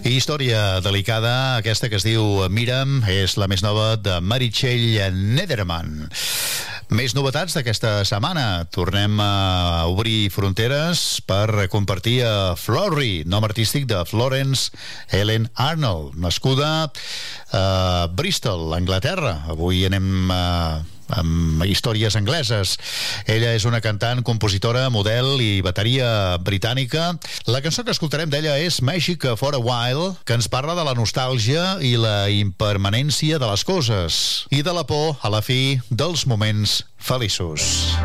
Història delicada, aquesta que es diu Mira'm, és la més nova de Meritxell Nederman. Més novetats d'aquesta setmana. Tornem a obrir fronteres per compartir a Florrie, nom artístic de Florence Helen Arnold, nascuda a Bristol, Anglaterra. Avui anem amb històries angleses. Ella és una cantant, compositora, model i bateria britànica. La cançó que escoltarem d'ella és Magic for a While, que ens parla de la nostàlgia i la impermanència de les coses i de la por, a la fi, dels moments feliços.